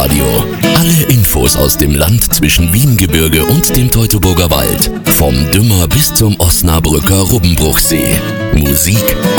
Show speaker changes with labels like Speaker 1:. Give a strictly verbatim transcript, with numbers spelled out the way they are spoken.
Speaker 1: Radio. Alle Infos aus dem Land zwischen Wiengebirge und dem Teutoburger Wald. Vom Dümmer bis zum Osnabrücker Rubbenbruchsee. Musik